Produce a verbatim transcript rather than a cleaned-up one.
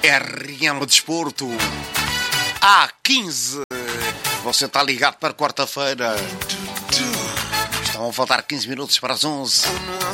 R M Desporto. A quinze. Você está ligado para quarta-feira. Estão a faltar quinze minutos para as onze.